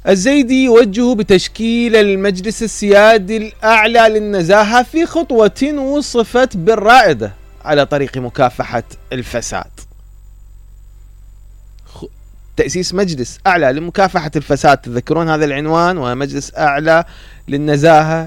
الزيدي يوجه بتشكيل المجلس السيادي الأعلى للنزاهة في خطوة وصفت بالرائدة على طريق مكافحة الفساد. تأسيس مجلس أعلى لمكافحة الفساد، تذكرون هذا العنوان، ومجلس أعلى للنزاهة.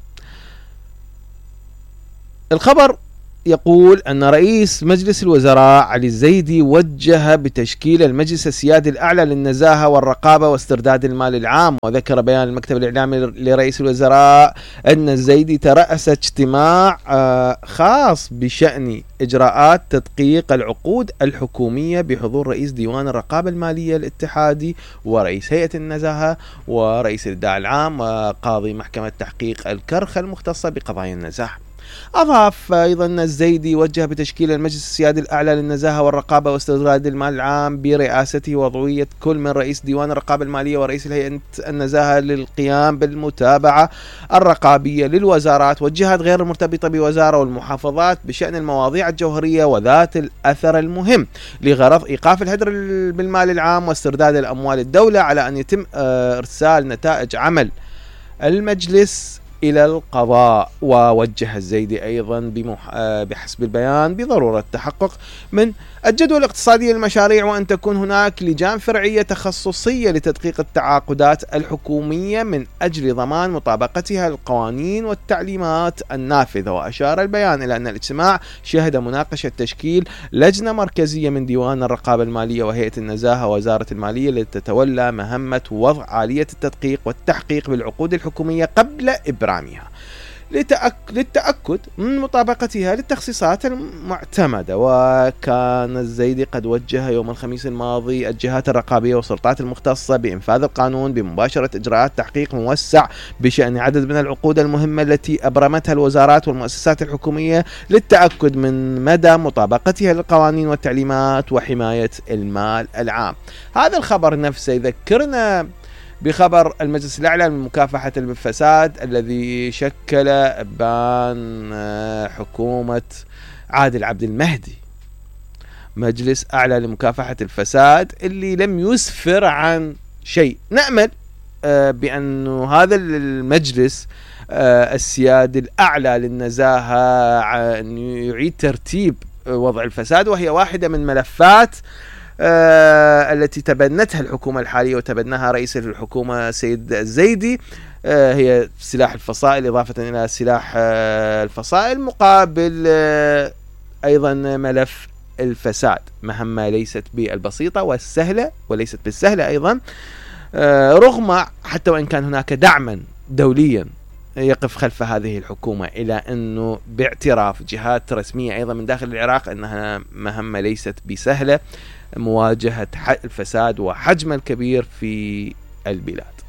الخبر يقول أن رئيس مجلس الوزراء علي الزيدي وجه بتشكيل المجلس السيادي الأعلى للنزاهة والرقابة واسترداد المال العام. وذكر بيان المكتب الإعلامي لرئيس الوزراء أن الزيدي ترأس اجتماع خاص بشأن إجراءات تدقيق العقود الحكومية بحضور رئيس ديوان الرقابة المالية الاتحادي ورئيس هيئة النزاهة ورئيس الإداء العام وقاضي محكمة تحقيق الكرخ المختصة بقضايا النزاهة. أضاف أيضا الزيدي وجه بتشكيل المجلس السيادي الأعلى للنزاهة والرقابة واسترداد المال العام برئاسته وعضوية كل من رئيس ديوان الرقابة المالية ورئيس هيئة النزاهة للقيام بالمتابعة الرقابية للوزارات والجهات غير المرتبطة بوزارة والمحافظات بشأن المواضيع الجوهرية وذات الأثر المهم لغرض إيقاف الهدر بالمال العام واسترداد الأموال الدولة، على أن يتم إرسال نتائج عمل المجلس إلى القضاء. ووجه الزيدي أيضا بحسب البيان بضرورة التحقق من الجدوى الاقتصادية للمشاريع، وأن تكون هناك لجان فرعية تخصصية لتدقيق التعاقدات الحكومية من أجل ضمان مطابقتها للقوانين والتعليمات النافذة. وأشار البيان إلى أن الاجتماع شهد مناقشة تشكيل لجنة مركزية من ديوان الرقابة المالية وهيئة النزاهة ووزارة المالية لتتولى مهمة وضع آلية التدقيق والتحقيق بالعقود الحكومية قبل إبرامها للتأكد من مطابقتها للتخصيصات المعتمدة. وكان الزيدي قد وجه يوم الخميس الماضي الجهات الرقابية والسلطات المختصة بإنفاذ القانون بمباشرة إجراءات تحقيق موسع بشأن عدد من العقود المهمة التي أبرمتها الوزارات والمؤسسات الحكومية للتأكد من مدى مطابقتها للقوانين والتعليمات وحماية المال العام. هذا الخبر نفسه يذكرنا بخبر المجلس الأعلى لمكافحة الفساد الذي شكل إبان حكومة عادل عبد المهدي، مجلس أعلى لمكافحة الفساد اللي لم يسفر عن شيء. نأمل بأن هذا المجلس السيادي الأعلى للنزاهة أن يعيد ترتيب وضع الفساد، وهي واحدة من ملفات التي تبنتها الحكومة الحالية وتبناها رئيس الحكومة سيد الزيدي، هي سلاح الفصائل، إضافة إلى سلاح الفصائل مقابل أيضا ملف الفساد، مهمة ليست بالبسيطة والسهلة وليست بالسهلة أيضا، رغم حتى وإن كان هناك دعما دوليا يقف خلف هذه الحكومة، إلى أنه باعتراف جهات رسمية أيضا من داخل العراق أنها مهمة ليست بسهلة مواجهة الفساد وحجمه الكبير في البلاد.